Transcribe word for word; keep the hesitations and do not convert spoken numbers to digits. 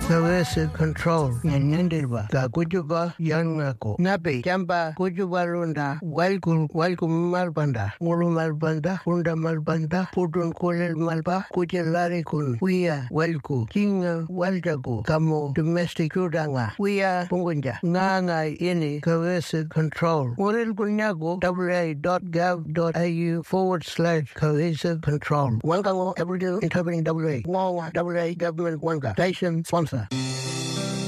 coercive control nyanyandirba ga kujuba yanako nabe jamba kujuba lunda walku walku malbanda ngulu malbanda funda malbanda putun kolel malba kujelari kun wia walku kinga waljago kamo domestic udanga wia pungunja nganga ini coercive control nguril kunyago wa.gov.au forward slash coercive control wangango everyday interpreting wa wa wa government wanga station sponsor